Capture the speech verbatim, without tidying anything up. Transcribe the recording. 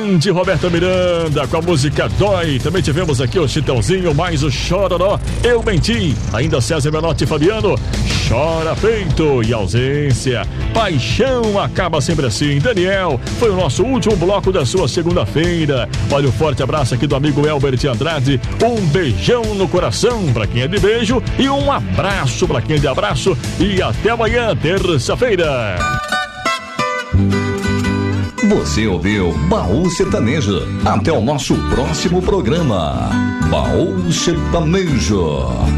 grande Roberta Miranda com a música Dói. Também tivemos aqui o Chitãozinho, mais o Chororó, Eu Menti. Ainda César Menotti e Fabiano, Chora Peito e Ausência. Paixão acaba sempre assim. Daniel, foi o nosso último bloco da sua segunda-feira. Olha o forte abraço aqui do amigo Elbert Andrade. Um beijão no coração pra quem é de beijo e um abraço pra quem é de abraço. E até amanhã, terça-feira. Você ouviu Baú Sertanejo. Até o nosso próximo programa. Baú Sertanejo.